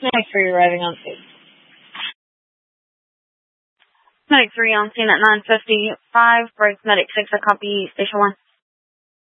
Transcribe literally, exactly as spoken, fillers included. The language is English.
Medic three arriving on scene. Medic three on scene at nine fifty-five. Breaks Medic six, I copy Station one.